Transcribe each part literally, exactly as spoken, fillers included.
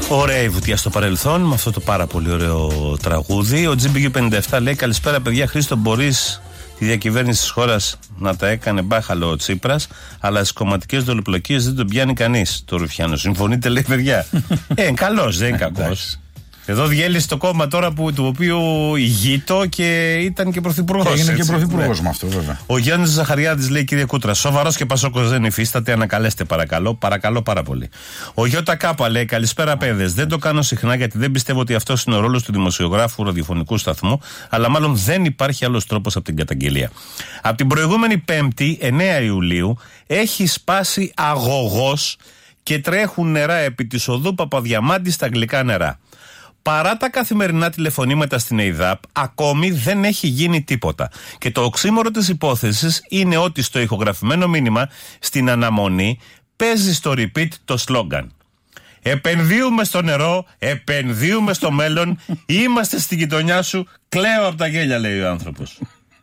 Ωραία η βουτιά στο παρελθόν με αυτό το πάρα πολύ ωραίο τραγούδι. Ο τζι μπι γιου πενήντα επτά λέει: καλησπέρα, παιδιά. Χρήστο, μπορείς τη διακυβέρνηση της χώρας να τα έκανε μπάχαλο ο Τσίπρας, αλλά στις κομματικές δολοπλοκίες δεν τον πιάνει κανείς. Το Ρουφιάνο. Συμφωνείτε, λέει, παιδιά? ε, καλός, δεν είναι κακός. Εδώ διέλυσε το κόμμα τώρα που, του οποίου ηγείτο και ήταν και πρωθυπουργός. Έγινε και πρωθυπουργός με αυτό, βέβαια. Ο Γιάννης Ζαχαριάδης λέει: κύριε Κούτρα, σοβαρός και πασόκος δεν υφίσταται, ανακαλέστε παρακαλώ, παρακαλώ πάρα πολύ. Ο Γιώτα Κάπα λέει: καλησπέρα, παιδες. Δεν το κάνω συχνά γιατί δεν πιστεύω ότι αυτός είναι ο ρόλος του δημοσιογράφου ραδιοφωνικού σταθμού, αλλά μάλλον δεν υπάρχει άλλος τρόπος από την καταγγελία. Από την προηγούμενη Πέμπτη, εννέα Ιουλίου, έχει σπάσει αγωγός και τρέχουν νερά επί της οδού Παπαδιαμάντη στα Αγγλικά νερά. Παρά τα καθημερινά τηλεφωνήματα στην ΕΙΔΑΠ, ακόμη δεν έχει γίνει τίποτα. Και το οξύμορο της υπόθεσης είναι ότι στο ηχογραφημένο μήνυμα, στην αναμονή, παίζει στο repeat το σλόγγαν. Επενδύουμε στο νερό, επενδύουμε στο μέλλον, είμαστε στη γειτονιά σου, κλαίω από τα γέλια, λέει ο άνθρωπος.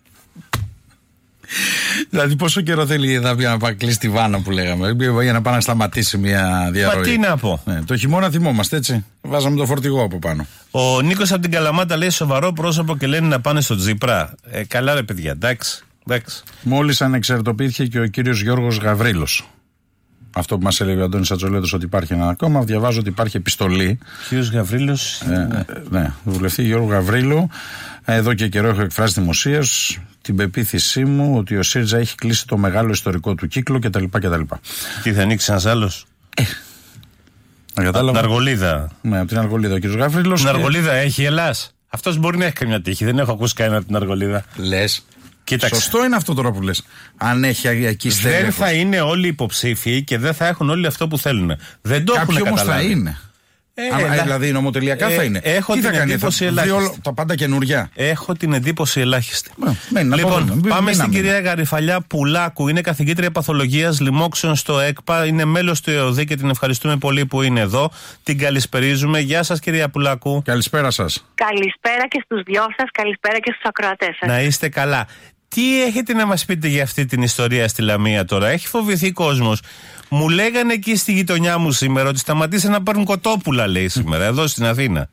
Δηλαδή, πόσο καιρό θέλει η ΕΔΑΠ για να πάει κλείσει τη βάνα που λέγαμε, για να πάει να σταματήσει μια διαρροή? Μα τι να πω. Ναι, το χειμώνα θυμόμαστε, έτσι. Βάζαμε το φορτηγό από πάνω. Ο Νίκος από την Καλαμάτα λέει: σοβαρό πρόσωπο και λένε να πάνε στο Τζίπρα. Ε, καλά, ρε παιδιά, εντάξει. εντάξει. Μόλις ανεξαρτοποιήθηκε και ο κύριος Γιώργος Γαβρίλος. Αυτό που μας έλεγε ο Αντώνης Ατζολέτος ότι υπάρχει ένα ακόμα. Διαβάζω ότι υπάρχει επιστολή. Κύριος Γαβρίλος. Ε, ναι, ναι, βουλευτή Γιώργου Γαβρίλου. Εδώ και καιρό έχω εκφράσει δημοσίως την πεποίθησή μου ότι ο ΣΥΡΙΖΑ έχει κλείσει το μεγάλο ιστορικό του κύκλο κτλ. κτλ. Τι θα ανοίξει ένας άλλος? Ε, από την Αργολίδα. Ναι, από την Αργολίδα ο κ. Γαβρίλος. Την και... Αργολίδα έχει Ελλάς. Αυτός μπορεί να έχει καμιά τύχη. Δεν έχω ακούσει κανένα από την Αργολίδα. Λες. Κοίταξε. Σωστό είναι αυτό τώρα που λες. Αν έχει εκεί στέλεχος. Δεν θα είναι όλοι υποψήφοι και δεν θα έχουν όλοι αυτό που θέλουν. Δεν το έχουν καταλάβει. Όμως θα είναι. Ε, Αν, ε, δηλαδή νομοτελειακά ε, θα είναι. Έχω Τι την θα κάνει, εντύπωση θα ελάχιστη. Τα πάντα καινούρια. Έχω την εντύπωση ελάχιστη. Ναι, ναι, λοιπόν, μην, πάμε μην στην μην κυρία Γαριφαλιά Πουλάκου. Είναι καθηγήτρια παθολογίας λοιμόξεων στο ΕΚΠΑ. Είναι μέλος του ΕΟΔΗ και την ευχαριστούμε πολύ που είναι εδώ. Την καλησπερίζουμε. Γεια σας, κυρία Πουλάκου. Καλησπέρα σας. Καλησπέρα και στους δυο σας. Καλησπέρα και στους ακροατές σας. Να είστε καλά. Τι έχετε να μας πείτε για αυτή την ιστορία στη Λαμία τώρα? Έχει φοβηθεί κόσμος. Μου λέγανε εκεί στη γειτονιά μου σήμερα ότι σταματήσαν να παίρνουν κοτόπουλα, λέει σήμερα, εδώ στην Αθήνα.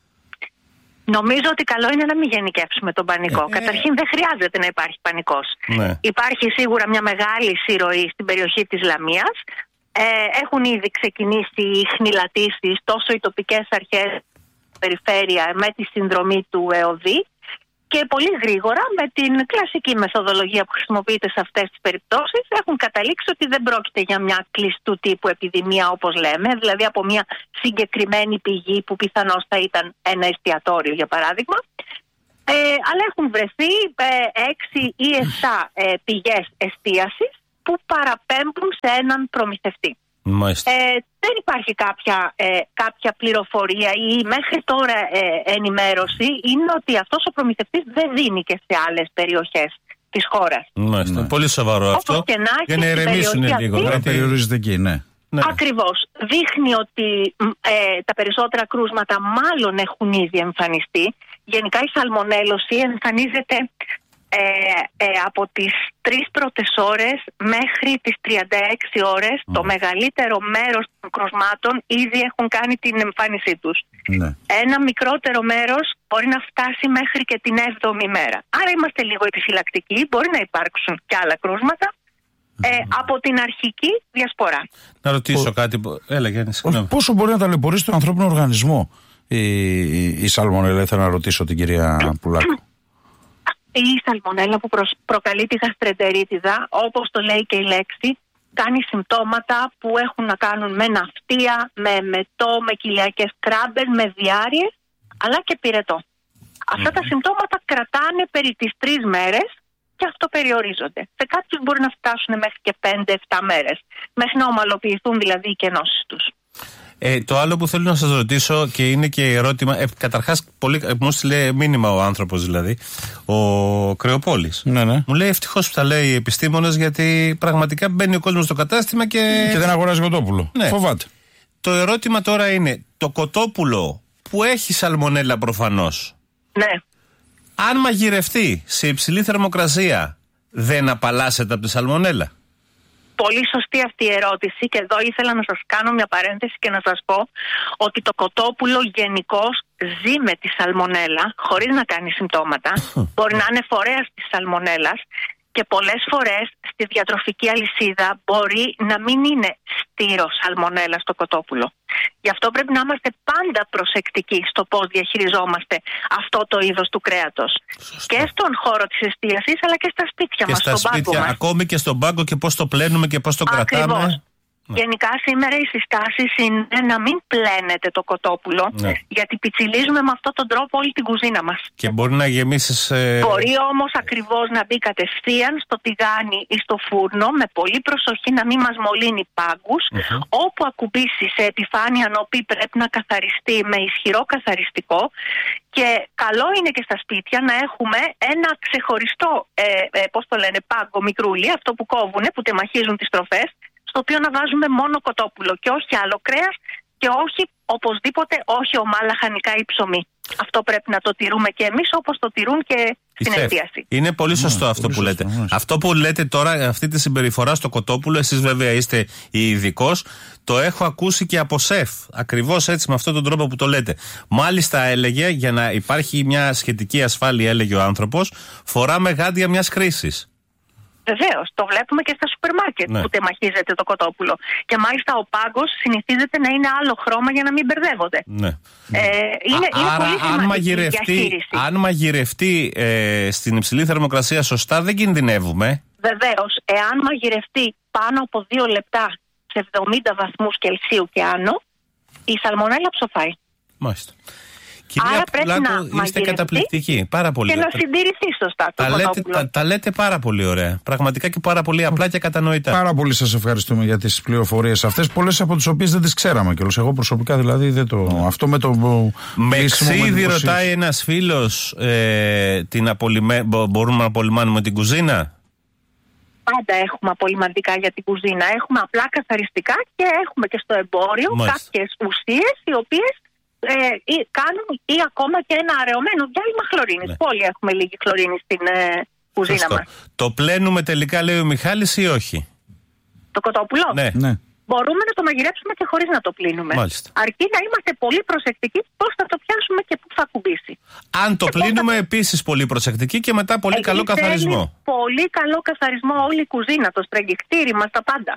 Νομίζω ότι καλό είναι να μην γενικεύσουμε τον πανικό. Ε, Καταρχήν δεν χρειάζεται να υπάρχει πανικός. Ναι. Υπάρχει σίγουρα μια μεγάλη συρροή στην περιοχή της Λαμίας. Ε, έχουν ήδη ξεκινήσει οι χνηλατήσεις τόσο οι τοπικές αρχές περιφέρεια με τη συνδρομή του ΕΟΔΗ. Και πολύ γρήγορα, με την κλασική μεθοδολογία που χρησιμοποιείται σε αυτές τις περιπτώσεις, έχουν καταλήξει ότι δεν πρόκειται για μια κλειστού τύπου επιδημία όπως λέμε, δηλαδή από μια συγκεκριμένη πηγή που πιθανώς θα ήταν ένα εστιατόριο για παράδειγμα, ε, αλλά έχουν βρεθεί ε, έξι ή επτά ε, πηγές εστίασης που παραπέμπουν σε έναν προμηθευτή. Ε, δεν υπάρχει κάποια, ε, κάποια πληροφορία ή μέχρι τώρα ε, ενημέρωση είναι ότι αυτός ο προμηθευτής δεν δίνει και σε άλλες περιοχές της χώρας. Μάλιστα. Πολύ σοβαρό αυτό. Όπως και να έχει, για να ηρεμήσουν λίγο. Δεν γιατί... περιορίζεται εκεί, ναι. ναι. Ακριβώς. Δείχνει ότι ε, τα περισσότερα κρούσματα μάλλον έχουν ήδη εμφανιστεί. Γενικά η σαλμονέλωση εμφανίζεται Ε, ε, από τις τρεις πρώτες ώρες μέχρι τις τριάντα έξι ώρες mm. το μεγαλύτερο μέρος των κρουσμάτων ήδη έχουν κάνει την εμφάνισή τους. Ναι. Ένα μικρότερο μέρος μπορεί να φτάσει μέχρι και την έβδομη μέρα. Άρα είμαστε λίγο επιφυλακτικοί, μπορεί να υπάρξουν και άλλα κρούσματα mm. ε, από την αρχική διασπορά. Να ρωτήσω Ο... κάτι, έλα Γιάννη. Πόσο μπορεί να ταλαιπωρήσει τον ανθρώπινο οργανισμό η, η, η σαλμονέλα? Ήθελα να ρωτήσω την κυρία Πουλάκου. Η σαλμονέλα που προ, προκαλεί τη γαστρεντερίτιδα, όπως το λέει και η λέξη, κάνει συμπτώματα που έχουν να κάνουν με ναυτία, με μετό, με κοιλιακές κράμπες, με διάρειες, αλλά και πυρετό. Mm-hmm. Αυτά τα συμπτώματα κρατάνε περί τις τρεις μέρες και αυτό περιορίζονται. Σε κάποιους μπορεί να φτάσουν μέχρι και πέντε εφτά μέρες, μέχρι να ομαλοποιηθούν δηλαδή οι κενώσεις τους. Ε, το άλλο που θέλω να σας ρωτήσω και είναι και ερώτημα, ε, καταρχάς πολύ, ε, μου στείλε μήνυμα ο άνθρωπος δηλαδή, ο Κρεοπόλης. Ναι, ναι. Μου λέει ευτυχώς που τα λέει οι επιστήμονες, γιατί πραγματικά μπαίνει ο κόσμος στο κατάστημα και... Και δεν αγοράζει κοτόπουλο. Ναι. Φοβάται. Το ερώτημα τώρα είναι, το κοτόπουλο που έχει σαλμονέλα προφανώς, ναι, αν μαγειρευτεί σε υψηλή θερμοκρασία, δεν απαλλάσσεται από τη σαλμονέλα? πολύ σωστή αυτή η ερώτηση και εδώ ήθελα να σας κάνω μια παρένθεση και να σας πω ότι το κοτόπουλο γενικώς ζει με τη σαλμονέλα χωρίς να κάνει συμπτώματα. Μπορεί να είναι φορέας της σαλμονέλας και πολλές φορές στη διατροφική αλυσίδα μπορεί να μην είναι στήρο σαλμονέλα στο κοτόπουλο. Γι' αυτό πρέπει να είμαστε πάντα προσεκτικοί στο πώς διαχειριζόμαστε αυτό το είδος του κρέατος. Σωστό. Και στον χώρο της εστίασης αλλά και στα σπίτια και μας, στα στον σπίτια, πάγκο μας. ακόμη και στον πάγκο και πώς το πλένουμε και πώς το Ακριβώς. κρατάμε. Γενικά σήμερα οι συστάσεις είναι να μην πλένετε το κοτόπουλο, ναι. γιατί πιτσιλίζουμε με αυτόν τον τρόπο όλη την κουζίνα μας. Και μπορεί να γεμίσεις... Ε... Μπορεί όμως ακριβώς να μπει κατευθείαν στο τηγάνι ή στο φούρνο με πολύ προσοχή να μην μας μολύνει πάγκους. Mm-hmm. Όπου ακουμπήσει σε επιφάνεια νοπή πρέπει να καθαριστεί με ισχυρό καθαριστικό. Και καλό είναι και στα σπίτια να έχουμε ένα ξεχωριστό ε, ε, πώς το λένε, πάγκο μικρούλι, αυτό που κόβουνε, που τεμαχίζουν τις τροφές, στο οποίο να βάζουμε μόνο κοτόπουλο και όχι άλλο κρέας και όχι οπωσδήποτε όχι ομά, λαχανικά ή ψωμί. Αυτό πρέπει να το τηρούμε και εμείς όπως το τηρούν και στην εστίαση. Είναι πολύ σωστό mm, αυτό πολύ που σωστό, λέτε. Μάλιστα. Αυτό που λέτε τώρα, αυτή τη συμπεριφορά στο κοτόπουλο, εσείς βέβαια είστε ειδικός, το έχω ακούσει και από σεφ. Ακριβώς έτσι, με αυτόν τον τρόπο που το λέτε. Μάλιστα έλεγε, για να υπάρχει μια σχετική ασφάλεια, έλεγε ο άνθρωπος, φοράμε γάντια μιας χρήσης. Βεβαίως, το βλέπουμε και στα σούπερ μάρκετ ναι. που τεμαχίζεται το κοτόπουλο. Και μάλιστα ο πάγκος συνηθίζεται να είναι άλλο χρώμα για να μην μπερδεύονται. Ναι. Ε, είναι, Α, είναι άρα, πολύ αν μαγειρευτεί, αν μαγειρευτεί ε, στην υψηλή θερμοκρασία σωστά, δεν κινδυνεύουμε. Βεβαίως, εάν μαγειρευτεί πάνω από δύο λεπτά σε εβδομήντα βαθμούς Κελσίου και άνω, η σαλμονέλα ψοφάει. Μάλιστα. Κυρία Άρα πρέπει Πουλάκου, να είστε καταπληκτική. Πάρα πολύ. Και να συντηρηθεί σωστά το τα λέτε, τα, τα λέτε πάρα πολύ ωραία. Πραγματικά και πάρα πολύ απλά και κατανοητά. Πάρα πολύ σας ευχαριστούμε για τις πληροφορίες αυτές. Πολλές από τις οποίες δεν τις ξέραμε κιόλας. Εγώ προσωπικά δηλαδή δεν το. Mm. Αυτό με το. Με ξύδι ρωτάει ένας φίλος, ε, την απολυμέ... μπορούμε να απολυμάνουμε την κουζίνα. Πάντα έχουμε απολυμαντικά για την κουζίνα. Έχουμε απλά καθαριστικά και έχουμε και στο εμπόριο κάποιες ουσίες οι οποίες. Ε, ή κάνουν ή ακόμα και ένα αραιωμένο διάλειμμα χλωρίνης. Ναι. Όλοι έχουμε λίγη χλωρίνη στην ε, κουζίνα μας. Το πλένουμε τελικά, λέει ο Μιχάλης, ή όχι? Το κοτόπουλο. Ναι. ναι. Μπορούμε να το μαγειρέψουμε και χωρίς να το πλύνουμε. Μάλιστα. Αρκεί να είμαστε πολύ προσεκτικοί πώς θα το πιάσουμε και πού θα κουμπίσει. Αν το και πλύνουμε, θα... επίσης πολύ προσεκτικοί και μετά πολύ Εκεί καλό καθαρισμό. Πολύ καλό καθαρισμό όλη η κουζίνα, το στραγγικτήρι μας, τα πάντα.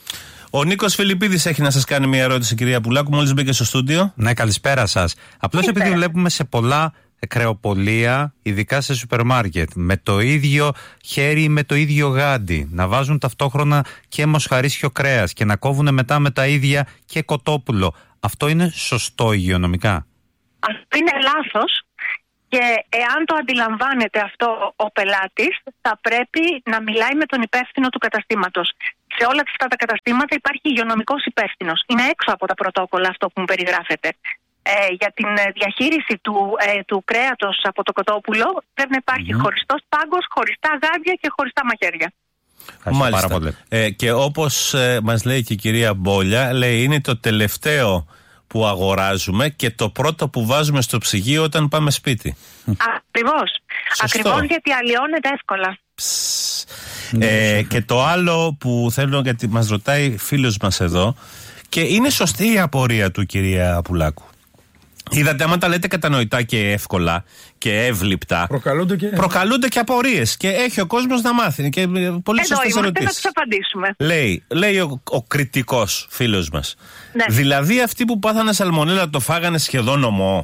Ο Νίκος Φιλιππίδης έχει να σας κάνει μια ερώτηση, κυρία Πουλάκου, μόλις μπήκε στο στούντιο. Ναι, καλησπέρα σας. Απλώς επειδή βλέπουμε σε πολλά κρεοπολία, ειδικά σε σούπερ μάρκετ, με το ίδιο χέρι ή με το ίδιο γάντι, να βάζουν ταυτόχρονα και μοσχαρίσιο κρέας και να κόβουν μετά με τα ίδια και κοτόπουλο. Αυτό είναι σωστό υγειονομικά? Αυτό είναι λάθος. Και εάν το αντιλαμβάνεται αυτό ο πελάτης, θα πρέπει να μιλάει με τον υπεύθυνο του καταστήματος. Σε όλα αυτά τα καταστήματα υπάρχει υγειονομικός υπεύθυνος. Είναι έξω από τα πρωτόκολλα αυτό που μου περιγράφεται. Ε, για την διαχείριση του, ε, του κρέατος από το κοτόπουλο πρέπει να υπάρχει mm. χωριστός πάγκος, χωριστά γάντια και χωριστά μαχαίρια. Μάλιστα. Ε, και όπως ε, μας λέει και η κυρία Μπόλια, λέει είναι το τελευταίο που αγοράζουμε και το πρώτο που βάζουμε στο ψυγείο όταν πάμε σπίτι. Ακριβώς. Ακριβώς, γιατί αλλοιώνεται εύκολα. Ε, και το άλλο που θέλω, γιατί μας ρωτάει φίλος μας εδώ, και είναι σωστή η απορία του, κυρία Πουλάκου. Είδατε, άμα τα λέτε κατανοητά και εύκολα και εύληπτα, προκαλούνται και, προκαλούνται και απορίες. Και έχει ο κόσμος να μάθει. Και πολύ σωστές ερωτήσεις. Να τους απαντήσουμε. Λέει, λέει ο, ο κριτικός φίλος μας. Ναι. Δηλαδή αυτοί που πάθανε σαλμονέλα το φάγανε σχεδόν ομό.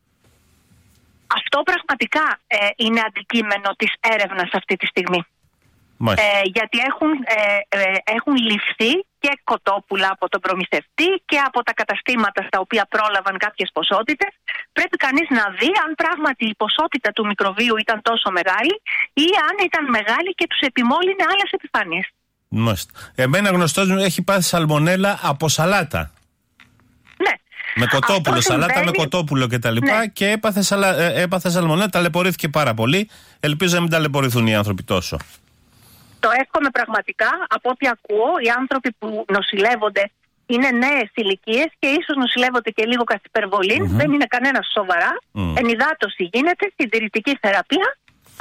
Αυτό πραγματικά ε, είναι αντικείμενο της έρευνας αυτή τη στιγμή. Ε, γιατί έχουν, ε, ε, έχουν ληφθεί και κοτόπουλα από τον προμηθευτή και από τα καταστήματα στα οποία πρόλαβαν κάποιες ποσότητες. Πρέπει κανείς να δει αν πράγματι η ποσότητα του μικροβίου ήταν τόσο μεγάλη ή αν ήταν μεγάλη και τους επιμόλυνε άλλες επιφάνειες. Μάλιστα. Εμένα γνωστός μου έχει πάθει σαλμονέλα από σαλάτα. Ναι. Με κοτόπουλο, Αυτό σαλάτα συμβαίνει... με κοτόπουλο κτλ. Ναι. Και έπαθε, σαλα... έπαθε σαλμονέλα, ταλαιπωρήθηκε πάρα πολύ. Ελπίζω να μην ταλαιπωρηθούν οι άνθρωποι τόσο. Το εύχομαι πραγματικά. Από ό,τι ακούω, οι άνθρωποι που νοσηλεύονται είναι νέες ηλικίες και ίσως νοσηλεύονται και λίγο καθ' υπερβολή. Mm-hmm. Δεν είναι κανένας σοβαρά. Mm. Ενυδάτωση γίνεται, συντηρητική θεραπεία.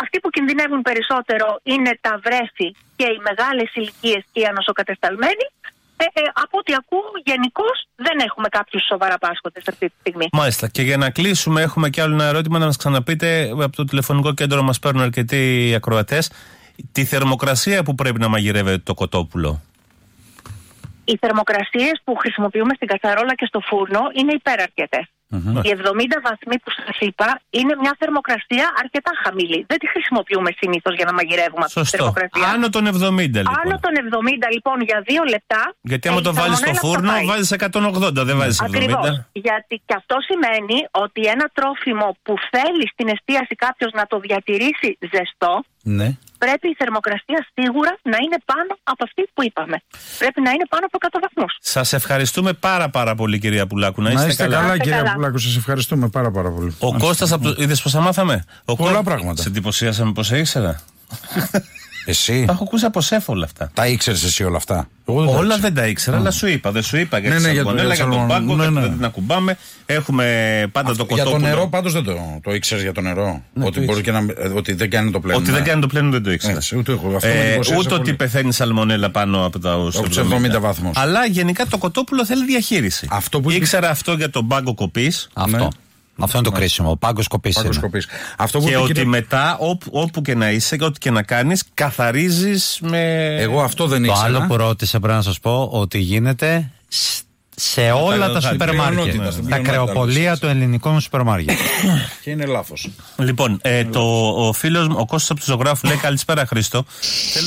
Αυτοί που κινδυνεύουν περισσότερο είναι τα βρέφη και οι μεγάλες ηλικίες και οι ανοσοκατεσταλμένοι. Ε, ε, από ό,τι ακούω, γενικώς δεν έχουμε κάποιους σοβαρά πάσχοντες αυτή τη στιγμή. Μάλιστα. Και για να κλείσουμε, έχουμε και άλλο ένα ερώτημα να μας ξαναπείτε. Από το τηλεφωνικό κέντρο μας παίρνουν αρκετοί ακροατές. Τη θερμοκρασία που πρέπει να μαγειρεύεται το κοτόπουλο. Οι θερμοκρασίες που χρησιμοποιούμε στην κατσαρόλα και στο φούρνο είναι υπεραρκετές. Mm-hmm. Οι εβδομήντα βαθμοί που σας είπα είναι μια θερμοκρασία αρκετά χαμηλή. Δεν τη χρησιμοποιούμε συνήθως για να μαγειρεύουμε αυτή τη θερμοκρασία. Άνω των εβδομήντα λοιπόν. Άνω των εβδομήντα λοιπόν για δύο λεπτά. Γιατί άμα το βάλεις στο φούρνο βάζεις εκατόν ογδόντα, δεν βάζεις εβδομήντα. Ακριβώς. Γιατί και αυτό σημαίνει ότι ένα τρόφιμο που θέλει στην εστίαση κάποιος να το διατηρήσει ζεστό, ναι, πρέπει η θερμοκρασία σίγουρα να είναι πάνω από αυτή που είπαμε. Πρέπει να είναι πάνω από εκατό βαθμούς. Σας ευχαριστούμε πάρα πάρα πολύ, κυρία Πουλάκου. Να είστε, να είστε καλά, καλά κυρία καλά. Πουλάκου. Σας ευχαριστούμε πάρα πάρα πολύ. Ο Κώστας, από το... είδες πως θα μάθαμε. Ο Πολλά Κώ... πράγματα. Σε εντυπωσίασαμε πως ήξερα. Εσύ. Τα έχω ακούσει από σεφ όλα αυτά. Τα ήξερες εσύ όλα αυτά? Εγώ δεν όλα δεν τα ήξερα, mm. αλλά σου είπα. Δεν σου είπα για ναι, τη ναι, σαλμονέλα, για, για τον πάγκο, ναι, ναι. δεν την ακουμπάμε. Έχουμε πάντα αυτό, το κοτόπουλο. Για το νερό πάντως δεν το, το ήξερες για το νερό. Ναι, ότι, μπορεί και να, ότι δεν κάνει το πλένο. Ότι δεν κάνει το πλένο δεν το ήξερα. Έτσι, ούτε εγώ, αυτό ε, ούτε ότι πεθαίνει σαλμονέλα πάνω από τα εβδομήντα βαθμούς. Αλλά γενικά το κοτόπουλο θέλει διαχείριση. Αυτό που ήξερα αυτό για τον πάγκο κοπής. Αυτό. Αυτό είναι το κρίσιμο. Ο πάγκος κοπής. Αυτό που και ότι κύριε... μετά, όπου, όπου και να είσαι και ό,τι και να κάνεις, καθαρίζεις με. Εγώ αυτό δεν ήξερα. Το άλλο που ρώτησα πρέπει να σας πω ότι γίνεται σε όλα τα, τα σούπερ μάρκετ. Τα κρεοπολία του ελληνικού σούπερ μάρκετ. Και είναι λάθος. Λοιπόν, ε, είναι το, λάθος. Ο φίλος μου, ο Κώστας από του Ζωγράφου λέει καλησπέρα Χρήστο. Θέλω...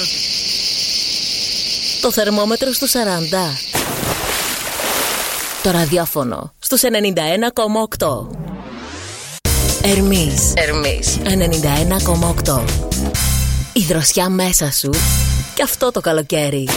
Το θερμόμετρο στους σαράντα. Το ραδιόφωνο στους ενενήντα ένα κόμμα οκτώ. Ερμής, Ερμής ενενήντα ένα κόμμα οκτώ. Η δροσιά μέσα σου και αυτό το καλοκαίρι.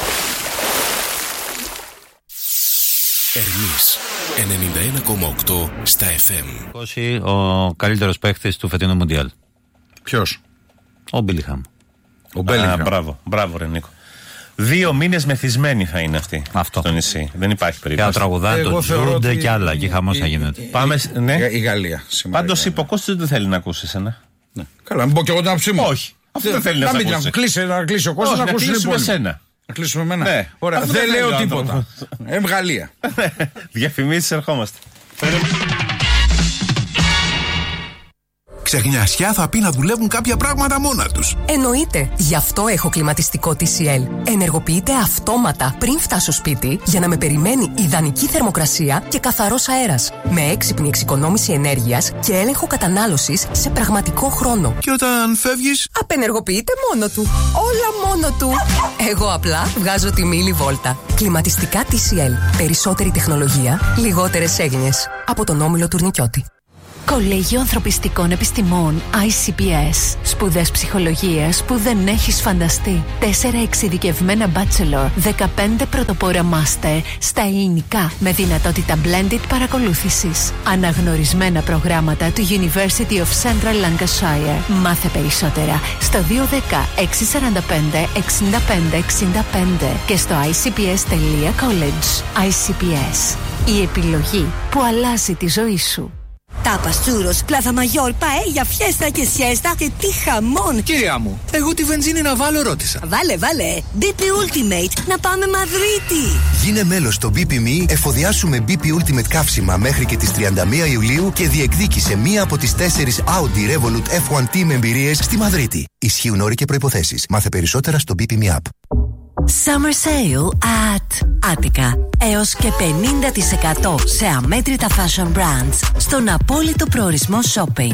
Ερμής ενενήντα ένα κόμμα οκτώ στα εφ εμ. Ο καλύτερος παίκτης του φετινού Μουντιάλ. Ποιος? Ο Μπίλιχαμ. Ο Μπέλιγχαμ. Μπράβο, μπράβο ρε Νίκο. Δύο μήνες μεθυσμένοι θα είναι αυτοί αυτό. Στο νησί. Δεν υπάρχει περίπτωση. Και τραγουδάνε, το Τζούντε ότι... και άλλα. Και χαμός θα γίνεται. Πάμε, ναι. Η Γαλλία. Πάντως είπε ο Κώστας δεν θέλει να ακούσει εσένα. Ναι. Καλά, μην πω και εγώ την άποψή μου. Όχι. Αυτό δεν θέλει να ακούσει. Κλείσει, να κλείσει ο Κώστας, να ακούσει λοιπόν. Εσένα. Να κλείσουμε εμένα. Ναι. Ωραία, δεν λέω τίποτα. Ε, Γαλλία. Διαφημίσεις ερχόμαστε. Ξεχνιασιά θα πει να δουλεύουν κάποια πράγματα μόνα τους. Εννοείται. Γι' αυτό έχω κλιματιστικό τι σι ελ. Ενεργοποιείται αυτόματα πριν φτάσω σπίτι για να με περιμένει ιδανική θερμοκρασία και καθαρός αέρας. Με έξυπνη εξοικονόμηση ενέργειας και έλεγχο κατανάλωσης σε πραγματικό χρόνο. Και όταν φεύγεις, απενεργοποιείται μόνο του. Όλα μόνο του. Εγώ απλά βγάζω τη μιλιβόλτα. Κλιματιστικά τι σι ελ. Περισσότερη τεχνολογία, λιγότερες έγνοιες. Από τον Όμιλο Τουρνικιώτη. Κολέγιο Ανθρωπιστικών Επιστημών άι σι πι ες. Σπουδές ψυχολογίας που δεν έχεις φανταστεί. Τέσσερα εξειδικευμένα bachelor, δεκαπέντε πρωτοπόρα master στα ελληνικά με δυνατότητα blended παρακολούθησης. Αναγνωρισμένα προγράμματα του University of Central Lancashire. Μάθε περισσότερα στο δύο ένα μηδέν έξι τέσσερα πέντε εξήντα πέντε εξήντα πέντε και στο άι σι πι ες τελεία college. άι σι πι ες. Η επιλογή που αλλάζει τη ζωή σου. Τάπας, τσούρος, πλάθα μαγιόρ, παέλια, φιέστα και σιέστα και τι χαμόν! Κυρία μου, εγώ τη βενζίνη να βάλω ρώτησα. Βάλε, βάλε! μπι πι Ultimate, να πάμε Μαδρίτη! Γίνε μέλος στο μπι πι εμ ι, εφοδιάσουμε μπι πι Ultimate καύσιμα μέχρι και τις τριάντα μία Ιουλίου και διεκδίκησε μία από τις τέσσερις Audi Revolut εφ ουάν Team εμπειρίες στη Μαδρίτη. Ισχύουν όροι και προϋποθέσεις. Μάθε περισσότερα στο μπι πι εμ ι App. Summer Sale at Attica. Έως και πενήντα τοις εκατό σε αμέτρητα fashion brands στον απόλυτο προορισμό shopping.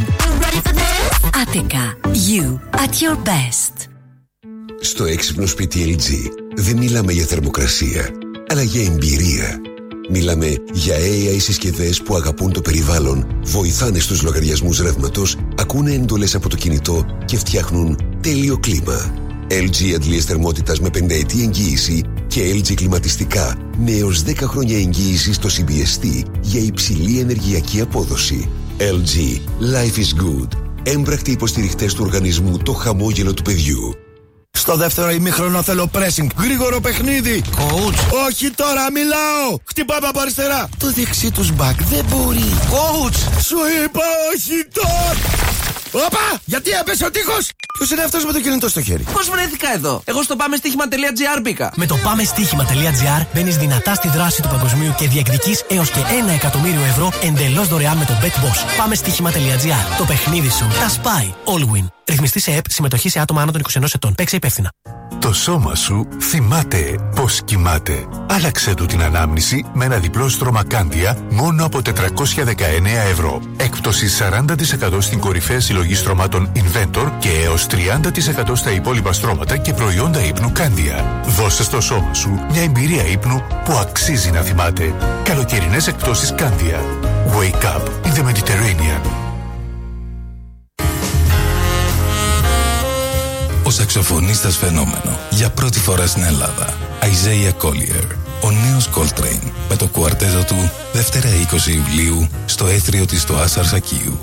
Attica. You at your best. Στο έξυπνο σπίτι ελ τζι δεν μιλάμε για θερμοκρασία, αλλά για εμπειρία. Μιλάμε για έι άι συσκευές που αγαπούν το περιβάλλον, βοηθάνε στους λογαριασμούς ρεύματος, ακούνε εντολές από το κινητό και φτιάχνουν τέλειο κλίμα. ελ τζι αντλίες θερμότητας με πενταετή εγγύηση και ελ τζι κλιματιστικά με έως δέκα χρόνια εγγύηση στο σι μπι ες τι για υψηλή ενεργειακή απόδοση. ελ τζι. Life is good. Έμπρακτοι υποστηριχτές του οργανισμού Το Χαμόγελο του Παιδιού. Στο δεύτερο ημίχρονο θέλω pressing. Γρήγορο παιχνίδι. Coach. Όχι τώρα, μιλάω. Χτυπάμε από αριστερά. Το δεξί τους μπακ δεν μπορεί. Coach. Σου είπα όχι τώρα. Όπα! Γιατί έπεσε ο τείχος! Ποιος είναι αυτός με το κινητό στο χέρι? Πώς βρέθηκα εδώ? Εγώ στο πάμε στοίχημα τελεία τζι άρ μπήκα. Με το πάμε στοίχημα τελεία τζι άρ μπαίνεις δυνατά στη δράση του παγκοσμίου και διεκδικείς έως και ένα εκατομμύριο ευρώ εντελώς δωρεάν με το BetBoss. Πάμε στοίχημα τελεία τζι άρ. Το παιχνίδι σου τα σπάει. Allwin. Ρυθμιστή σε ΕΠ, συμμετοχή σε άτομα άνω των είκοσι ενός ετών. Παίξε υπεύθυνα. Το σώμα σου θυμάται πώς κοιμάται. Άλλαξε του την ανάμνηση με ένα διπλό στρώμα Κάντια μόνο από τετρακόσια δεκαεννέα ευρώ. Έκπτωση σαράντα τοις εκατό στην κορυφαία συλλογή στρωμάτων Inventor και έως τριάντα τοις εκατό στα υπόλοιπα στρώματα και προϊόντα ύπνου Κάντια. Δώσε στο σώμα σου μια εμπειρία ύπνου που αξίζει να θυμάται. Καλοκαιρινές εκπτώσεις Κάντια. Wake up in the Mediterranean. Ο σαξοφωνίστας φαινόμενο για πρώτη φορά στην Ελλάδα. Isaiah Collier, ο νέος Coltrane, με το κουαρτέτο του Δευτέρα είκοσι Ιουλίου στο έθριο της στο Άσαρ Σακίου.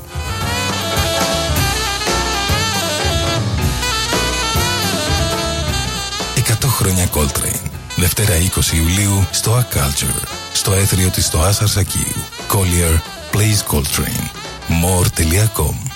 εκατό χρόνια Coltrane, Δευτέρα είκοσι Ιουλίου στο A Culture, στο έθριο της στο Άσαρ Σακίου. Collier plays Coltrane. more τελεία com